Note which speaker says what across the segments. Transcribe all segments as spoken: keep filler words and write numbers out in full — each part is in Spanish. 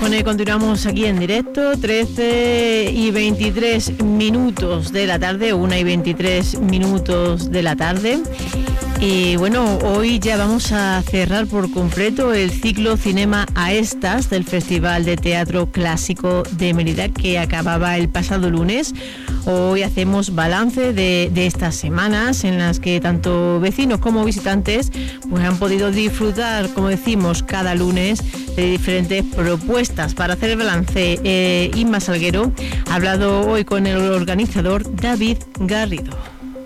Speaker 1: Bueno, y continuamos aquí en directo, trece y veintitrés minutos de la tarde, una y veintitrés minutos de la tarde. Y bueno, hoy ya vamos a cerrar por completo el ciclo Cinema Aestas del Festival de Teatro Clásico de Mérida, que acababa el pasado lunes. Hoy hacemos balance de, de estas semanas en las que tanto vecinos como visitantes pues han podido disfrutar, como decimos, cada lunes de diferentes propuestas. Para hacer el balance, eh, Inma Salguero ha hablado hoy con el organizador David Garrido.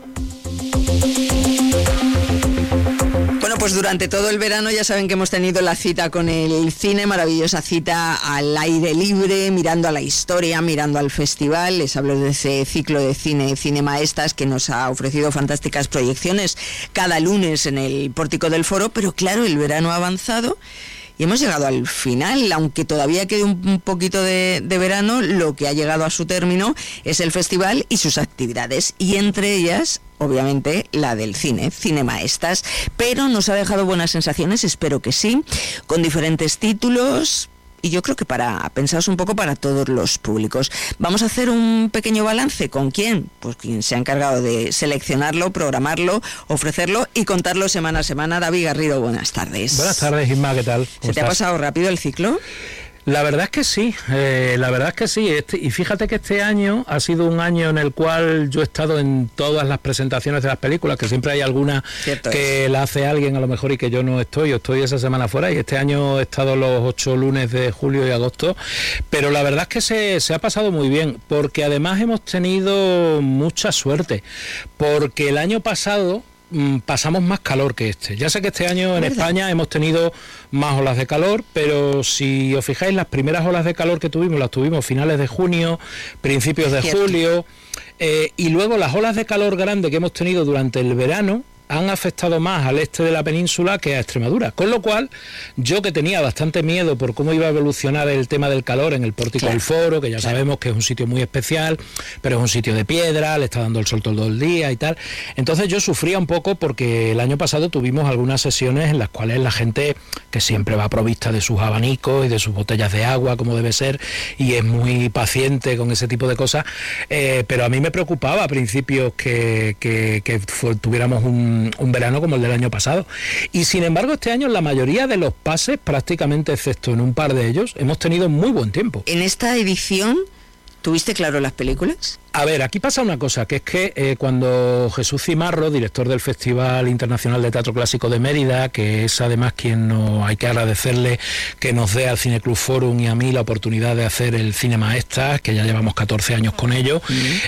Speaker 2: Bueno, pues durante todo el verano ya saben que hemos tenido la cita con el cine, maravillosa cita al aire libre, mirando a la historia, mirando al festival. Les hablo de ese ciclo de cine, Cinema Aestas, que nos ha ofrecido fantásticas proyecciones cada lunes en el pórtico del foro, pero claro, el verano ha avanzado y hemos llegado al final, aunque todavía quede un, un poquito de, de verano. Lo que ha llegado a su término es el festival y sus actividades, y entre ellas, obviamente, la del cine, Cinema Aestas, pero nos ha dejado buenas sensaciones, espero que sí, con diferentes títulos. Y yo creo que para pensaros un poco para todos los públicos. Vamos a hacer un pequeño balance. ¿Con quién? Pues quien se ha encargado de seleccionarlo, programarlo, ofrecerlo y contarlo semana a semana. David Garrido, buenas tardes.
Speaker 3: Buenas tardes, Isma, ¿qué tal?
Speaker 2: ¿Se te estás? ha pasado rápido el ciclo?
Speaker 3: La verdad es que sí, eh, la verdad es que sí, este, y fíjate que este año ha sido un año en el cual yo he estado en todas las presentaciones de las películas, que siempre hay alguna Cierto que es. la hace alguien a lo mejor y que yo no estoy, yo estoy esa semana fuera, y este año he estado los ocho lunes de julio y agosto, pero la verdad es que se, se ha pasado muy bien, porque además hemos tenido mucha suerte, porque el año pasado pasamos más calor que este. Ya sé que este año en España hemos tenido más olas de calor, pero si os fijáis, las primeras olas de calor que tuvimos, las tuvimos finales de junio, principios de Cierto. julio, eh, y luego las olas de calor grande que hemos tenido durante el verano han afectado más al este de la península que a Extremadura, con lo cual yo, que tenía bastante miedo por cómo iba a evolucionar el tema del calor en el pórtico claro, del foro, que ya claro. sabemos que es un sitio muy especial, pero es un sitio de piedra, le está dando el sol todo el día y tal, entonces yo sufría un poco porque el año pasado tuvimos algunas sesiones en las cuales la gente, que siempre va provista de sus abanicos y de sus botellas de agua como debe ser, y es muy paciente con ese tipo de cosas, eh, pero a mí me preocupaba a principios que, que, que fue, tuviéramos un un verano como el del año pasado, y sin embargo este año la mayoría de los pases, prácticamente excepto en un par de ellos, hemos tenido muy buen tiempo.
Speaker 2: En esta edición, ¿tuviste claro las películas?
Speaker 3: A ver, aquí pasa una cosa, que es que eh, cuando Jesús Cimarro, director del Festival Internacional de Teatro Clásico de Mérida, que es además quien no, hay que agradecerle que nos dé al Cineclub Forum y a mí la oportunidad de hacer el Cinema Aestas, que ya llevamos catorce años con ello, uh-huh.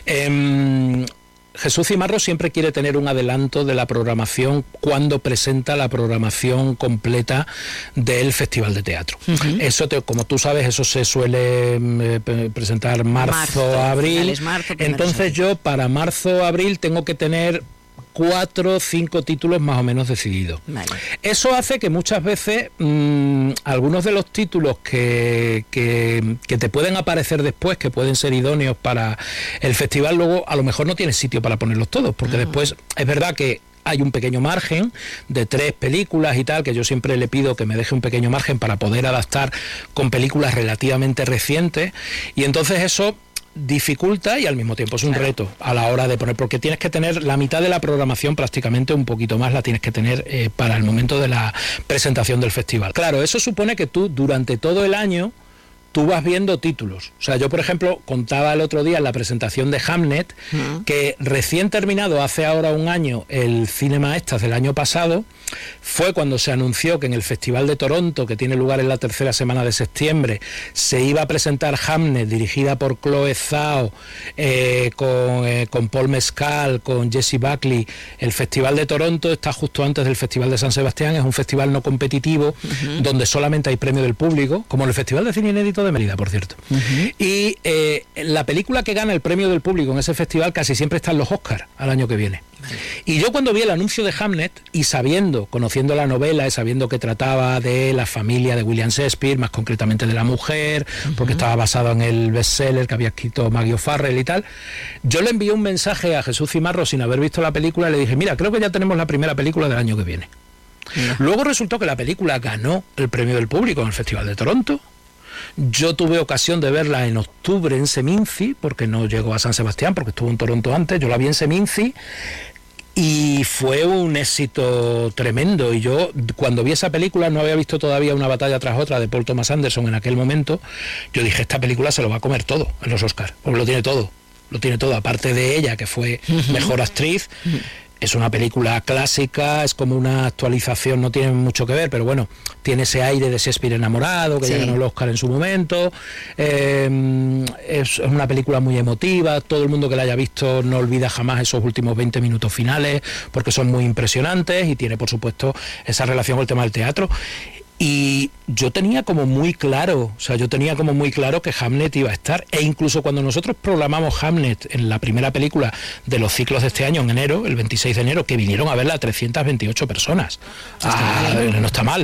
Speaker 3: eh, Jesús Cimarro siempre quiere tener un adelanto de la programación cuando presenta la programación completa del Festival de Teatro. Uh-huh. Eso, te, como tú sabes, eso se suele eh, presentar marzo, marzo abril. Marzo, Entonces yo para marzo, abril tengo que tener cuatro o cinco títulos más o menos decididos. Vale. Eso hace que muchas veces mmm, algunos de los títulos que, que, que te pueden aparecer después, que pueden ser idóneos para el festival, luego a lo mejor no tienes sitio para ponerlos todos, porque ah. después es verdad que hay un pequeño margen de tres películas y tal, que yo siempre le pido que me deje un pequeño margen para poder adaptar con películas relativamente recientes, y entonces eso dificulta y al mismo tiempo es un claro. reto a la hora de poner, porque tienes que tener la mitad de la programación, prácticamente un poquito más la tienes que tener eh, para el momento de la presentación del festival. Claro, eso supone que tú durante todo el año tú vas viendo títulos. O sea, yo por ejemplo contaba el otro día en la presentación de Hamnet uh-huh. que recién terminado hace ahora un año el Cinema Aestas del año pasado, fue cuando se anunció que en el Festival de Toronto, que tiene lugar en la tercera semana de septiembre, se iba a presentar Hamnet, dirigida por Chloe Zhao, eh, con, eh, con Paul Mescal, con Jessie Buckley. El Festival de Toronto está justo antes del Festival de San Sebastián, es un festival no competitivo, uh-huh. donde solamente hay premio del público, como en el Festival de Cine Inédito de Mérida, por cierto. Uh-huh. Y eh, la película que gana el premio del público en ese festival casi siempre está en los Oscars al año que viene. Vale. Y yo cuando vi el anuncio de Hamnet, y sabiendo, conociendo la novela y sabiendo que trataba de la familia de William Shakespeare, más concretamente de la mujer, uh-huh. porque estaba basado en el bestseller que había escrito Maggie O'Farrell y tal, yo le envié un mensaje a Jesús Cimarro sin haber visto la película y le dije, mira, creo que ya tenemos la primera película del año que viene. Uh-huh. Luego resultó que la película ganó el premio del público en el Festival de Toronto. Yo tuve ocasión de verla en octubre en Seminci, porque no llegó a San Sebastián, porque estuvo en Toronto antes. Yo la vi en Seminci y fue un éxito tremendo. Y yo, cuando vi esa película, no había visto todavía Una batalla tras otra de Paul Thomas Anderson en aquel momento. Yo dije, esta película se lo va a comer todo en los Oscars, porque lo tiene todo. Lo tiene todo, aparte de ella, que fue uh-huh. mejor actriz. Uh-huh. Es una película clásica, es como una actualización, no tiene mucho que ver, pero bueno, tiene ese aire de Shakespeare enamorado, que sí. ya ganó el Oscar en su momento. Eh, es una película muy emotiva, todo el mundo que la haya visto no olvida jamás esos últimos veinte minutos finales, porque son muy impresionantes, y tiene, por supuesto, esa relación con el tema del teatro. Y yo tenía como muy claro, o sea, yo tenía como muy claro que Hamlet iba a estar, e incluso cuando nosotros programamos Hamlet en la primera película de los ciclos de este año, en enero, el veintiséis de enero, que vinieron a verla trescientas veintiocho personas. Ah, no está mal.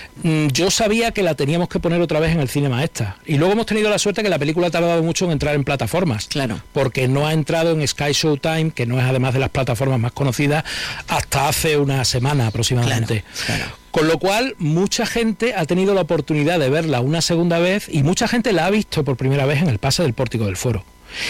Speaker 3: Yo sabía que la teníamos que poner otra vez en el Cine Maesta. Y luego hemos tenido la suerte que la película ha tardado mucho en entrar en plataformas. Claro. Porque no ha entrado en Sky Showtime, que no es además de las plataformas más conocidas, hasta hace una semana aproximadamente. Claro, claro. Con lo cual, mucha gente ha tenido la oportunidad de verla una segunda vez, y mucha gente la ha visto por primera vez en el pase del Pórtico del Foro.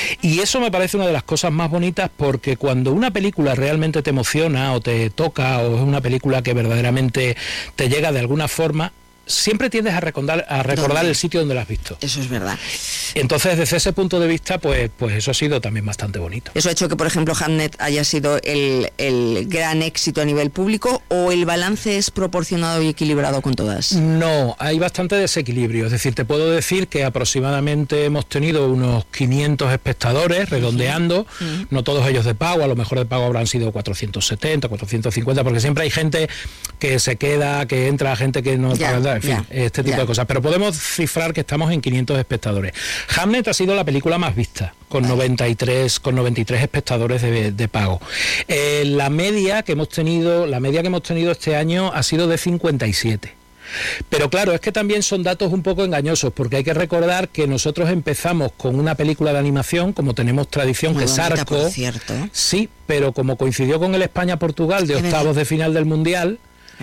Speaker 3: Y eso me parece una de las cosas más bonitas, porque cuando una película realmente te emociona o te toca, o es una película que verdaderamente te llega de alguna forma, siempre tiendes a recordar, a recordar el sitio donde la has visto.
Speaker 2: Eso es verdad.
Speaker 3: Entonces, desde ese punto de vista, pues, pues eso ha sido también bastante bonito.
Speaker 2: ¿Eso ha hecho que, por ejemplo, Hamlet haya sido el, el gran éxito a nivel público, o el balance es proporcionado y equilibrado con todas?
Speaker 3: No, hay bastante desequilibrio. Es decir, te puedo decir que aproximadamente hemos tenido unos quinientos espectadores, redondeando, uh-huh. no todos ellos de pago, a lo mejor de pago habrán sido cuatrocientos setenta, cuatrocientos cincuenta, porque siempre hay gente que se queda, que entra, gente que no... Ya. En fin, yeah, este tipo yeah. de cosas. Pero podemos cifrar que estamos en quinientos espectadores. Hamlet ha sido la película más vista, con noventa y tres, con noventa y tres espectadores de, de pago. Eh, la media que hemos tenido, la media que hemos tenido este año ha sido de cincuenta y siete. Pero claro, es que también son datos un poco engañosos, porque hay que recordar que nosotros empezamos con una película de animación, como tenemos tradición, muy que es Arco.
Speaker 2: Por cierto.
Speaker 3: Sí, pero como coincidió con el España-Portugal de octavos de final del Mundial,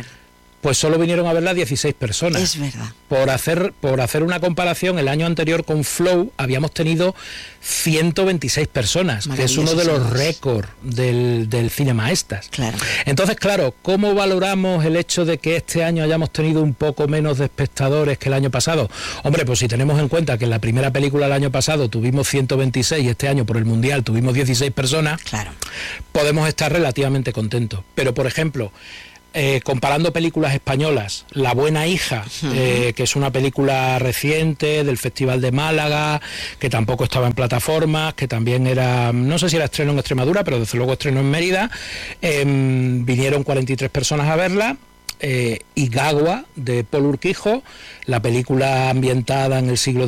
Speaker 3: pues solo vinieron a verla dieciséis personas.
Speaker 2: Es verdad.
Speaker 3: Por hacer, por hacer una comparación, el año anterior con Flow habíamos tenido ciento veintiséis personas, que es uno de los récords del, del Cine Maestas.
Speaker 2: Claro.
Speaker 3: Entonces, claro, ¿cómo valoramos el hecho de que este año hayamos tenido un poco menos de espectadores que el año pasado? Hombre, pues si tenemos en cuenta que en la primera película del año pasado tuvimos ciento veintiséis y este año por el Mundial tuvimos dieciséis personas,
Speaker 2: claro,
Speaker 3: podemos estar relativamente contentos. Pero, por ejemplo, Eh, comparando películas españolas, La buena hija, uh-huh. eh, que es una película reciente del Festival de Málaga, que tampoco estaba en plataformas, que también era, no sé si era estreno en Extremadura, pero desde luego estreno en Mérida, eh, vinieron cuarenta y tres personas a verla. Eh, y Gagua, de Paul Urquijo, la película ambientada en el siglo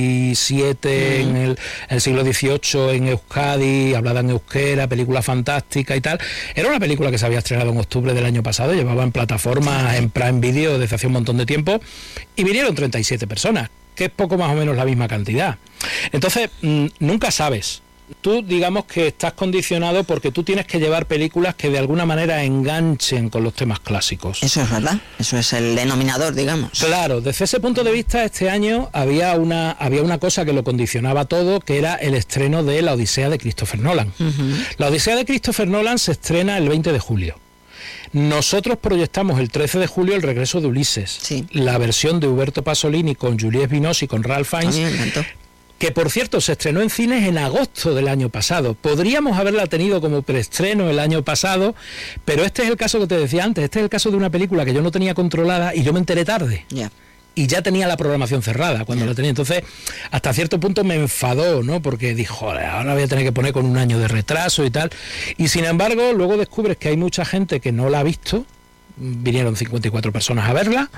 Speaker 3: diecisiete, uh-huh. en el, el siglo dieciocho en Euskadi, hablada en euskera, película fantástica y tal. Era una película que se había estrenado en octubre del año pasado, llevaba en plataformas, en Prime Video desde hace un montón de tiempo, y vinieron treinta y siete personas, que es poco más o menos la misma cantidad. Entonces, mmm, nunca sabes. Tú, digamos que estás condicionado porque tú tienes que llevar películas que de alguna manera enganchen con los temas clásicos.
Speaker 2: Eso es verdad, eso es el denominador, digamos.
Speaker 3: Claro, desde ese punto de vista, este año había una, había una cosa que lo condicionaba todo, que era el estreno de La Odisea de Christopher Nolan. Uh-huh. La Odisea de Christopher Nolan se estrena el veinte de julio. Nosotros proyectamos el trece de julio el regreso de Ulises,
Speaker 2: sí.
Speaker 3: la versión de Uberto Pasolini con Juliette Binoche y con Ralph Fiennes.
Speaker 2: A mí me encantó.
Speaker 3: Que por cierto se estrenó en cines en agosto del año pasado. Podríamos haberla tenido como preestreno el año pasado, pero este es el caso que te decía antes, este es el caso de una película que yo no tenía controlada y yo me enteré tarde.
Speaker 2: Yeah.
Speaker 3: Y ya tenía la programación cerrada cuando yeah. la tenía. Entonces, hasta cierto punto me enfadó, ¿no? Porque dijo, joder, ahora voy a tener que poner con un año de retraso y tal. Y sin embargo, luego descubres que hay mucha gente que no la ha visto. Vinieron cincuenta y cuatro personas a verla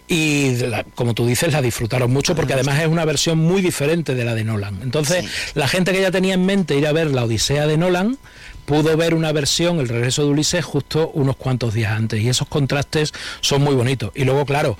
Speaker 3: y, la, como tú dices, la disfrutaron mucho porque además es una versión muy diferente de la de Nolan. Entonces, sí. la gente que ya tenía en mente ir a ver La Odisea de Nolan pudo ver una versión, El regreso de Ulises, justo unos cuantos días antes, y esos contrastes son muy bonitos. Y luego, claro,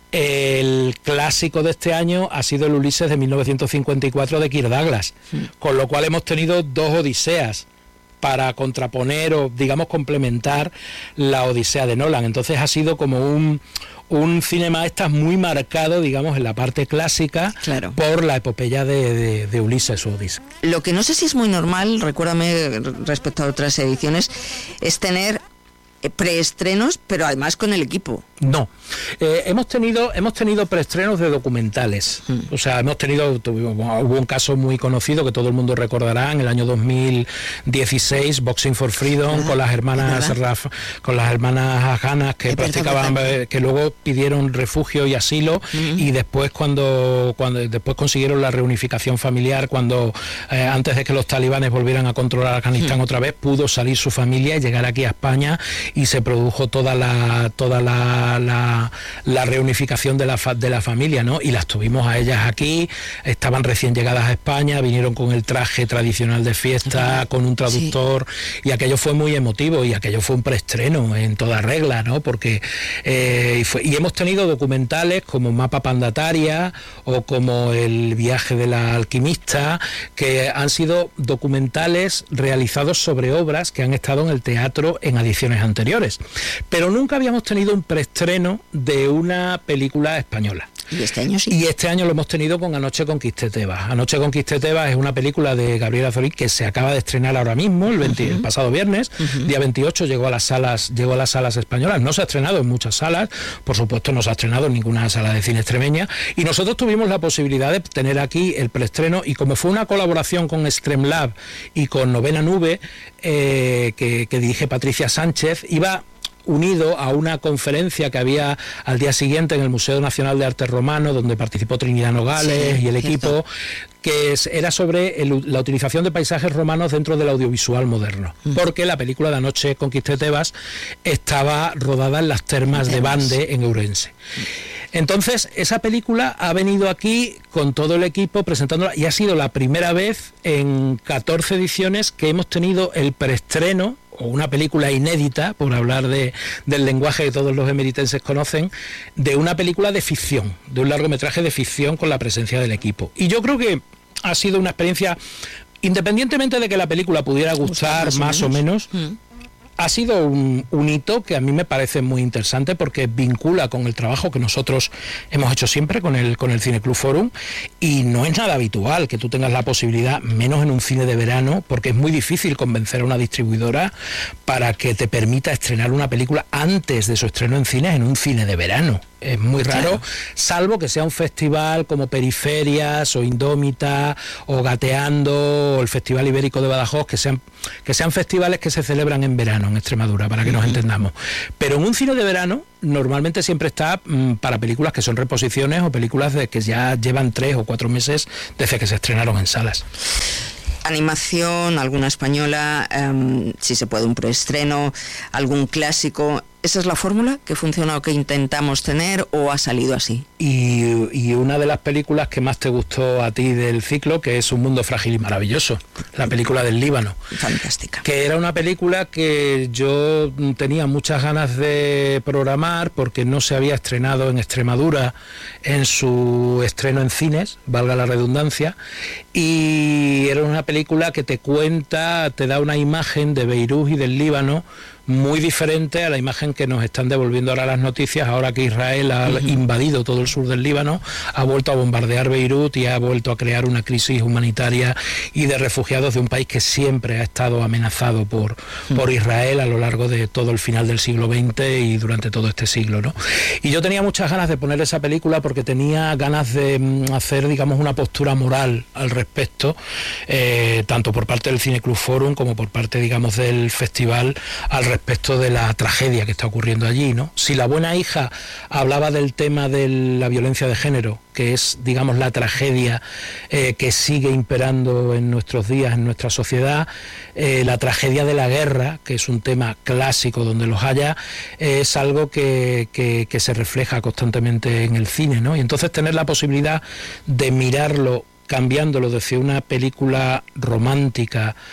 Speaker 3: el clásico de este año ha sido el Ulises de mil novecientos cincuenta y cuatro de Kirk Douglas, sí. con lo cual hemos tenido dos Odiseas para contraponer o, digamos, complementar la Odisea de Nolan. Entonces ha sido como un, un cinemaestas muy marcado, digamos, en la parte clásica,
Speaker 2: claro,
Speaker 3: por la epopeya de, de, de Ulises o Odisea.
Speaker 2: Lo que no sé si es muy normal, recuérdame respecto a otras ediciones, es tener preestrenos, pero además con el equipo.
Speaker 3: No, eh, hemos tenido hemos tenido preestrenos de documentales, mm. o sea, hemos tenido, tuvimos, hubo un caso muy conocido que todo el mundo recordará en el año dos mil dieciséis, Boxing for Freedom, ah, con las hermanas Raf, con las hermanas afganas que practicaban, verdad. que luego pidieron refugio y asilo, mm. y después cuando cuando después consiguieron la reunificación familiar, cuando eh, antes de que los talibanes volvieran a controlar Afganistán mm. otra vez, pudo salir su familia y llegar aquí a España, y se produjo toda la toda la La, la reunificación de la, de la familia, ¿no? Y las tuvimos a ellas aquí, estaban recién llegadas a España, vinieron con el traje tradicional de fiesta, con un traductor, sí. y aquello fue muy emotivo, y aquello fue un preestreno en toda regla, ¿no? Porque eh, y, fue, y hemos tenido documentales como Mapa Pandataria o como El viaje de la alquimista, que han sido documentales realizados sobre obras que han estado en el teatro en ediciones anteriores, pero nunca habíamos tenido un preestreno estreno de una película española.
Speaker 2: Y este año sí.
Speaker 3: Y este año lo hemos tenido con Anoche conquisté Tebas. Anoche conquisté Tebas es una película de Gabriela Zorín que se acaba de estrenar ahora mismo, el, veinte, uh-huh. el pasado viernes, uh-huh. día veintiocho, llegó a las salas, llegó a las salas españolas. No se ha estrenado en muchas salas, por supuesto no se ha estrenado en ninguna sala de cine extremeña, y nosotros tuvimos la posibilidad de tener aquí el preestreno, y como fue una colaboración con Streamlab y con Novena Nube, eh, que, que dirige Patricia Sánchez, iba unido a una conferencia que había al día siguiente en el Museo Nacional de Arte Romano, donde participó Trinidad Nogales, sí, y el equipo, que es, era sobre el, la utilización de paisajes romanos dentro del audiovisual moderno, mm. porque la película de Anoche conquisté Tebas estaba rodada en las termas de Bande, en Ourense. Entonces, esa película ha venido aquí con todo el equipo presentándola, y ha sido la primera vez en catorce ediciones que hemos tenido el preestreno, o una película inédita, por hablar de, del lenguaje que todos los emeritenses conocen, de una película de ficción, de un largometraje de ficción con la presencia del equipo. Y yo creo que ha sido una experiencia, independientemente de que la película pudiera gustar más, más o menos, o menos mm. ha sido un, un hito que a mí me parece muy interesante, porque vincula con el trabajo que nosotros hemos hecho siempre con el, con el Cineclub Forum, y no es nada habitual que tú tengas la posibilidad, menos en un cine de verano, porque es muy difícil convencer a una distribuidora para que te permita estrenar una película antes de su estreno en cines en un cine de verano. Es muy raro, claro. salvo que sea un festival como Periferias o Indómita o Gateando o el Festival Ibérico de Badajoz, que sean, que sean festivales que se celebran en verano en Extremadura, para que uh-huh. nos entendamos. Pero en un cine de verano normalmente siempre está mmm, para películas que son reposiciones o películas de que ya llevan tres o cuatro meses desde que se estrenaron en salas.
Speaker 2: Animación, alguna española, um, si se puede un preestreno, algún clásico. ¿Esa es la fórmula que funciona o que intentamos tener, o ha salido así?
Speaker 3: Y, y una de las películas que más te gustó a ti del ciclo, que es Un mundo frágil y maravilloso, la película del Líbano.
Speaker 2: Fantástica.
Speaker 3: Que era una película que yo tenía muchas ganas de programar, porque no se había estrenado en Extremadura en su estreno en cines, valga la redundancia, y era una película que te cuenta, te da una imagen de Beirut y del Líbano muy diferente a la imagen que nos están devolviendo ahora las noticias, ahora que Israel ha uh-huh. invadido todo el sur del Líbano, ha vuelto a bombardear Beirut y ha vuelto a crear una crisis humanitaria y de refugiados de un país que siempre ha estado amenazado por, uh-huh. por Israel a lo largo de todo el final del siglo veinte y durante todo este siglo, ¿no? Y yo tenía muchas ganas de poner esa película porque tenía ganas de hacer, digamos, una postura moral al respecto, eh, tanto por parte del Cineclub Forum como por parte, digamos, del festival, al respecto respecto de la tragedia que está ocurriendo allí, ¿no? Si La buena hija hablaba del tema de la violencia de género, que es, digamos, la tragedia eh, que sigue imperando en nuestros días, en nuestra sociedad, eh, la tragedia de la guerra, que es un tema clásico donde los haya, eh, es algo que, que, que se refleja constantemente en el cine, ¿no? Y entonces tener la posibilidad de mirarlo, cambiándolo desde una película romántica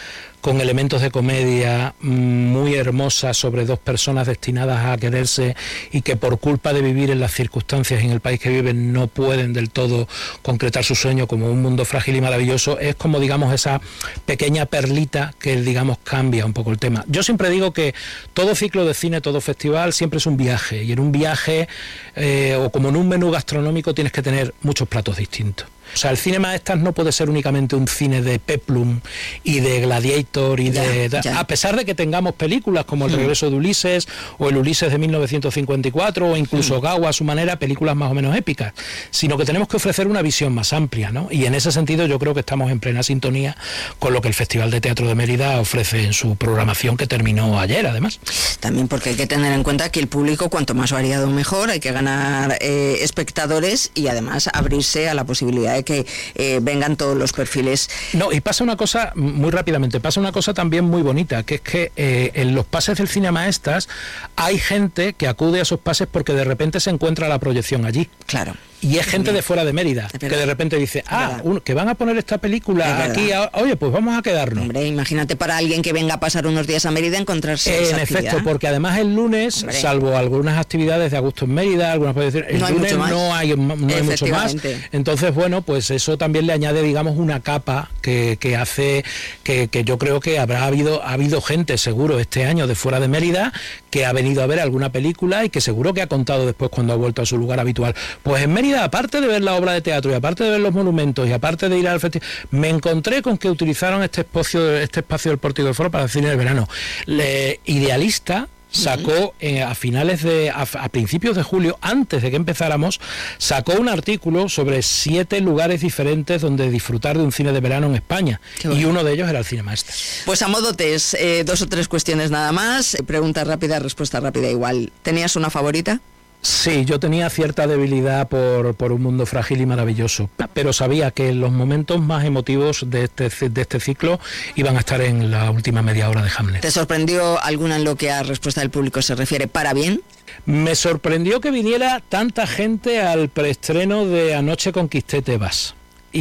Speaker 3: con elementos de comedia muy hermosas sobre dos personas destinadas a quererse y que por culpa de vivir en las circunstancias y en el país que viven no pueden del todo concretar su sueño como un mundo frágil y maravilloso, es como digamos esa pequeña perlita que digamos cambia un poco el tema. Yo siempre digo que todo ciclo de cine, todo festival siempre es un viaje, y en un viaje eh, o como en un menú gastronómico tienes que tener muchos platos distintos. O sea, el cine Maestas no puede ser únicamente un cine de Peplum y de Gladiator y ya, de, de a pesar de que tengamos películas como El regreso de Ulises o el Ulises de mil novecientos cincuenta y cuatro o incluso Gawa a su manera, películas más o menos épicas, sino que tenemos que ofrecer una visión más amplia, ¿no? Y en ese sentido yo creo que estamos en plena sintonía con lo que el Festival de Teatro de Mérida ofrece en su programación, que terminó ayer además.
Speaker 2: También porque hay que tener en cuenta que el público cuanto más variado mejor, hay que ganar eh, espectadores y además abrirse a la posibilidad de que eh, vengan todos los perfiles.
Speaker 3: No, y pasa una cosa, muy rápidamente, pasa una cosa también muy bonita, que es que eh, en los pases del Cine Maestas hay gente que acude a esos pases porque de repente se encuentra la proyección allí.
Speaker 2: Claro.
Speaker 3: Y es gente de fuera de Mérida, que de repente dice, ah, un, que van a poner esta película aquí, a, oye, pues vamos a quedarnos.
Speaker 2: Hombre, imagínate para alguien que venga a pasar unos días a Mérida encontrarse
Speaker 3: eh,
Speaker 2: esa
Speaker 3: En
Speaker 2: actividad.
Speaker 3: efecto, porque además el lunes, Hombre. salvo algunas actividades de Agosto en Mérida, algunas pueden decir, el
Speaker 2: no
Speaker 3: lunes
Speaker 2: hay
Speaker 3: no hay, no hay mucho más. Entonces, bueno, pues eso también le añade, digamos, una capa que, que hace que, que yo creo que habrá habido, ha habido gente seguro este año de fuera de Mérida que ha venido a ver alguna película y que seguro que ha contado después cuando ha vuelto a su lugar habitual. Pues en Mérida, aparte de ver la obra de teatro y aparte de ver los monumentos y aparte de ir al festival, me encontré con que utilizaron este espacio, este espacio del Pórtico del Foro para el cine del verano. Le, Idealista sacó eh, a finales de a, a principios de julio, antes de que empezáramos, sacó un artículo sobre siete lugares diferentes donde disfrutar de un cine de verano en España, bueno. Y uno de ellos era el Cine Maestas.
Speaker 2: Pues a modo test, eh, dos o tres cuestiones nada más, pregunta rápida, respuesta rápida igual. ¿Tenías una favorita?
Speaker 3: Sí, yo tenía cierta debilidad por, por un mundo frágil y maravilloso, pero sabía que los momentos más emotivos de este, de este ciclo iban a estar en la última media hora de Hamlet.
Speaker 2: ¿Te sorprendió alguna en lo que a respuesta del público se refiere para bien?
Speaker 3: Me sorprendió que viniera tanta gente al preestreno de Anoche conquisté Tebas.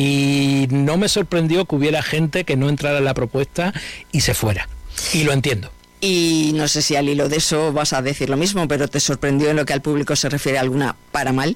Speaker 3: Y no me sorprendió que hubiera gente que no entrara en la propuesta y se fuera. Y lo entiendo.
Speaker 2: Y no sé si al hilo de eso vas a decir lo mismo, pero ¿te sorprendió en lo que al público se refiere alguna para mal?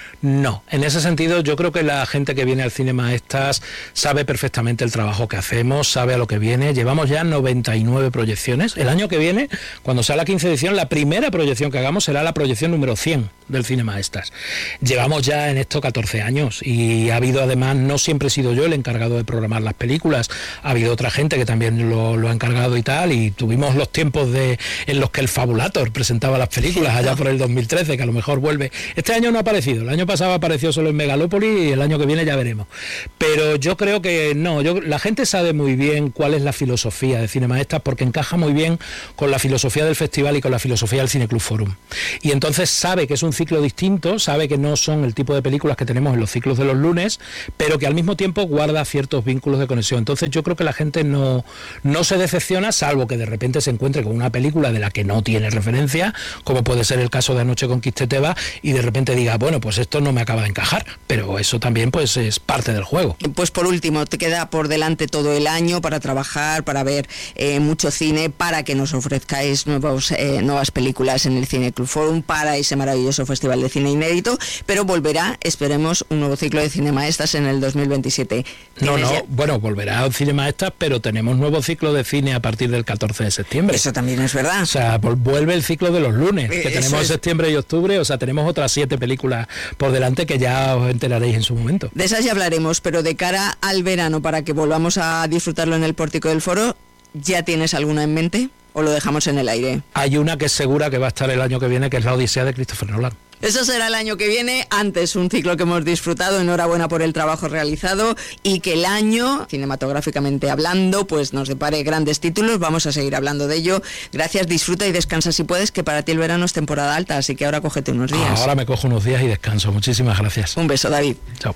Speaker 3: No, en ese sentido yo creo que la gente que viene al Cine Maestas sabe perfectamente el trabajo que hacemos, sabe a lo que viene. Llevamos ya noventa y nueve proyecciones. El año que viene, cuando sea la quince edición, la primera proyección que hagamos será la proyección número cien del Cine Maestas. Llevamos ya en esto catorce años y ha habido además, no siempre he sido yo el encargado de programar las películas, ha habido otra gente que también lo, lo ha encargado y tal, y tuvimos los tiempos de en los que el Fabulator presentaba las películas allá por el dos mil trece, que a lo mejor vuelve. Este año no ha aparecido, el año pasado apareció solo en Megalópolis y el año que viene ya veremos. Pero yo creo que no, yo, la gente sabe muy bien cuál es la filosofía de Cine Maestas porque encaja muy bien con la filosofía del festival y con la filosofía del Cine Club Forum. Y entonces sabe que es un ciclo distinto, sabe que no son el tipo de películas que tenemos en los ciclos de los lunes, pero que al mismo tiempo guarda ciertos vínculos de conexión. Entonces yo creo que la gente no, no se decepciona, salvo que de repente se encuentre con una película de la que no tiene referencia, como puede ser el caso de Anoche conquisté Tebas, y de repente diga, bueno, pues esto no me acaba de encajar, pero eso también pues es parte del juego.
Speaker 2: Pues por último, te queda por delante todo el año para trabajar, para ver eh, mucho cine, para que nos ofrezcáis nuevos, eh, nuevas películas en el Cine Club Forum, para ese maravilloso Festival de Cine Inédito, pero volverá, esperemos, un nuevo ciclo de Cine Maestas en el dos mil veintisiete.
Speaker 3: No, no, ya? bueno, volverá un Cine Maestas, pero tenemos nuevo ciclo de cine a partir del catorce de septiembre.
Speaker 2: Eso también es verdad.
Speaker 3: O sea, vuelve el ciclo de los lunes, que Eso tenemos es... septiembre y octubre, o sea, tenemos otras siete películas por delante que ya os enteraréis en su momento.
Speaker 2: De esas ya hablaremos, pero de cara al verano, para que volvamos a disfrutarlo en el Pórtico del Foro, ¿ya tienes alguna en mente o lo dejamos en el aire?
Speaker 3: Hay una que es segura que va a estar el año que viene, que es La Odisea de Christopher Nolan.
Speaker 2: Eso será el año que viene, antes un ciclo que hemos disfrutado, enhorabuena por el trabajo realizado y que el año, cinematográficamente hablando, pues nos depare grandes títulos, vamos a seguir hablando de ello. Gracias, disfruta y descansa si puedes, que para ti el verano es temporada alta, así que ahora cógete unos días.
Speaker 3: Ahora me cojo unos días y descanso, muchísimas gracias.
Speaker 2: Un beso, David.
Speaker 3: Chao.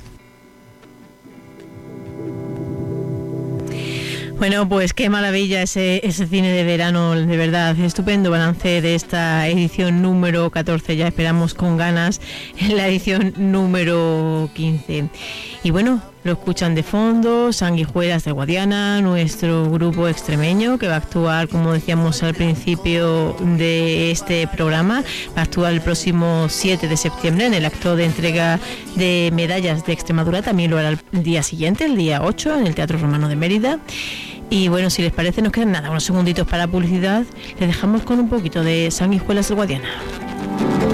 Speaker 1: Bueno, pues qué maravilla ese, ese cine de verano, de verdad, estupendo balance de esta edición número catorce, ya esperamos con ganas en la edición número quince. Y bueno, lo escuchan de fondo, Sanguijuelas de Guadiana, nuestro grupo extremeño que va a actuar, como decíamos al principio de este programa, va a actuar el próximo siete de septiembre en el acto de entrega de medallas de Extremadura, también lo hará el día siguiente, el día ocho, en el Teatro Romano de Mérida. Y bueno, si les parece, nos quedan nada, unos segunditos para publicidad, les dejamos con un poquito de Sanguijuelas de Guadiana.